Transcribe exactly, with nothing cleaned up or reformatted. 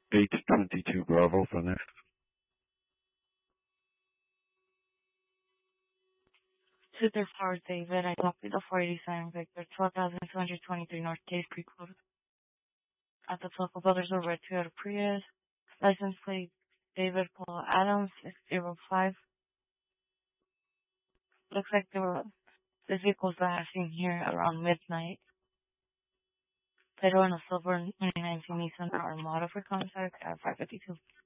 eight twenty-two Bravo for next. Suitor Flowers David, I copied the four eighty-seven Victor, twelve thousand two hundred twenty-three North Case Creek Road. At the Flocco Brothers over at Toyota Prius. License plate David Paul Adams, six zero five. Looks like there were, this vehicle was last seen here around midnight. Title in a silver twenty nineteen Nissan Armada for contact at five fifty-two.